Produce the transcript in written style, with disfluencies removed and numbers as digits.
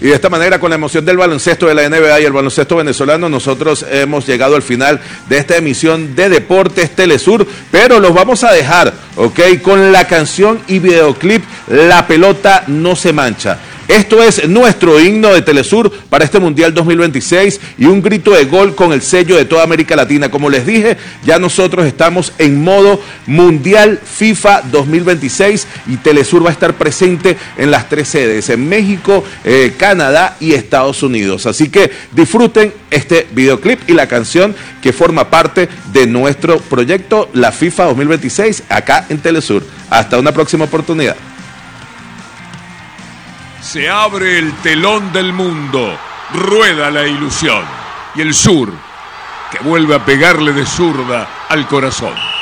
Y de esta manera, con la emoción del baloncesto de la NBA y el baloncesto venezolano, nosotros hemos llegado al final de esta emisión de Deportes Telesur, pero los vamos a dejar, ¿ok? Con la canción y videoclip La Pelota No Se Mancha. Esto es nuestro himno de Telesur para este Mundial 2026 y un grito de gol con el sello de toda América Latina. Como les dije, ya nosotros estamos en modo Mundial FIFA 2026 y Telesur va a estar presente en las 3 sedes, en México, Canadá y Estados Unidos. Así que disfruten este videoclip y la canción que forma parte de nuestro proyecto, la FIFA 2026, acá en Telesur. Hasta una próxima oportunidad. Se abre el telón del mundo, rueda la ilusión y el sur que vuelve a pegarle de zurda al corazón.